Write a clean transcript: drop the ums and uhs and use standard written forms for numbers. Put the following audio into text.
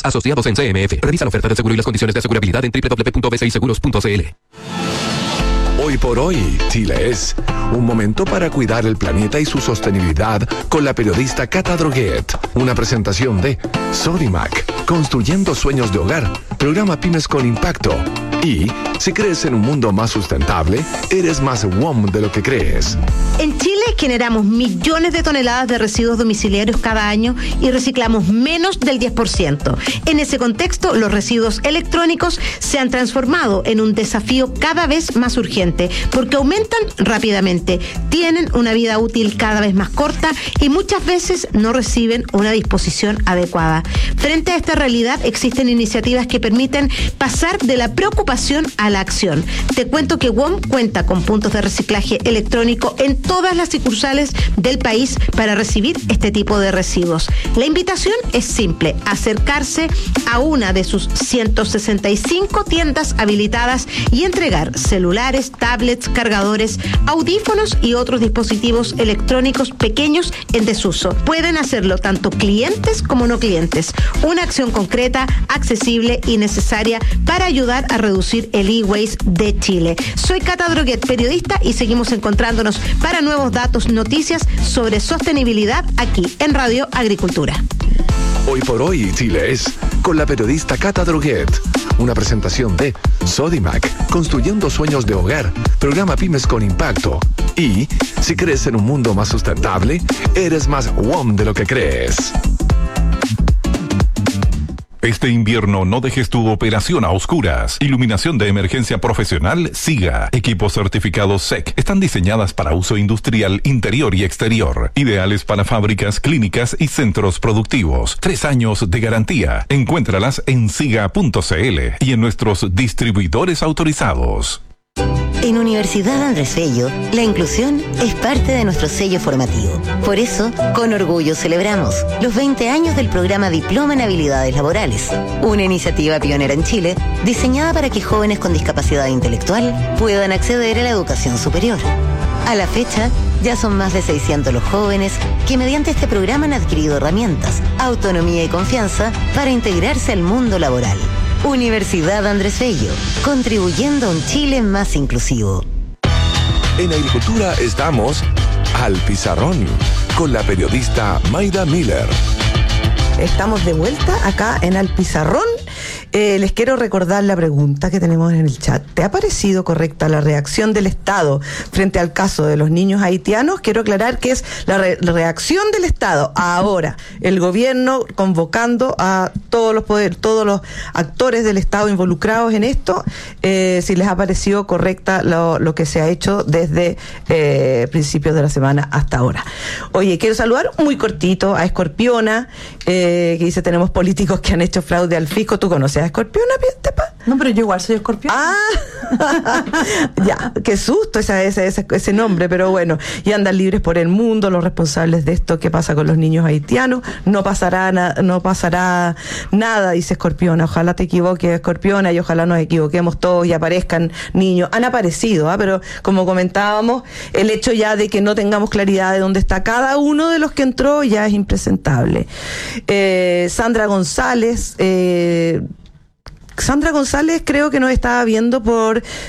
asociados en CMF. Revisa la oferta de seguro y las condiciones de asegurabilidad en www.bciseguros.cl. Hoy por hoy, Chile es un momento para cuidar el planeta y su sostenibilidad con la periodista Cata Droguet. Una presentación de Sodimac, construyendo sueños de hogar, programa Pymes con Impacto. Y si crees en un mundo más sustentable, eres más WOM de lo que crees. En Chile generamos millones de toneladas de residuos domiciliarios cada año y reciclamos menos del 10%. En ese contexto, los residuos electrónicos se han transformado en un desafío cada vez más urgente porque aumentan rápidamente, tienen una vida útil cada vez más corta y muchas veces no reciben una disposición adecuada. Frente a esta realidad, existen iniciativas que permiten pasar de la preocupación a la acción. Te cuento que WOM cuenta con puntos de reciclaje electrónico en todas las sucursales del país para recibir este tipo de residuos. La invitación es simple: acercarse a una de sus 165 tiendas habilitadas y entregar celulares, tablets, cargadores, audífonos y otros dispositivos electrónicos pequeños en desuso. Pueden hacerlo tanto clientes como no clientes. Una acción concreta, accesible y necesaria para ayudar a reducir el e-waste de Chile. Soy Cata Droguet, periodista, y seguimos encontrándonos para nuevos datos, noticias sobre sostenibilidad aquí en Radio Agricultura. Hoy por hoy, Chile es con la periodista Cata Droguet. Una presentación de Sodimac, construyendo sueños de hogar, programa Pymes con Impacto. Y si crees en un mundo más sustentable, eres más WOM de lo que crees. Este invierno no dejes tu operación a oscuras. Iluminación de emergencia profesional SIGA. Equipos certificados SEC. Están diseñadas para uso industrial interior y exterior. Ideales para fábricas, clínicas y centros productivos. 3 años de garantía. Encuéntralas en siga.cl y en nuestros distribuidores autorizados. En Universidad Andrés Bello, la inclusión es parte de nuestro sello formativo. Por eso, con orgullo celebramos los 20 años del programa Diploma en Habilidades Laborales, una iniciativa pionera en Chile diseñada para que jóvenes con discapacidad intelectual puedan acceder a la educación superior. A la fecha, ya son más de 600 los jóvenes que mediante este programa han adquirido herramientas, autonomía y confianza para integrarse al mundo laboral. Universidad Andrés Bello, contribuyendo a un Chile más inclusivo. En Agricultura estamos al pizarrón con la periodista Mayda Miller. Estamos de vuelta acá en Al Pizarrón. Les quiero recordar la pregunta que tenemos en el chat. ¿Te ha parecido correcta la reacción del Estado frente al caso de los niños haitianos? Quiero aclarar que es la reacción del Estado. Ahora, el gobierno convocando a todos los actores del Estado involucrados en esto, si les ha parecido correcta lo que se ha hecho desde principios de la semana hasta ahora. Oye, quiero saludar muy cortito a Escorpiona, que dice: tenemos políticos que han hecho fraude al fisco. ¿Tú conoces a Escorpiona, Tepa? No, pero yo igual soy Escorpiona. Ya, qué susto ese nombre, pero bueno. Y andan libres por el mundo los responsables de esto que pasa con los niños haitianos. No pasará nada, dice Escorpiona. Ojalá te equivoques, Escorpiona, y ojalá nos equivoquemos todos y aparezcan niños. Han aparecido, pero como comentábamos, el hecho ya de que no tengamos claridad de dónde está cada uno de los que entró ya es impresentable. Sandra González creo que nos estaba viendo por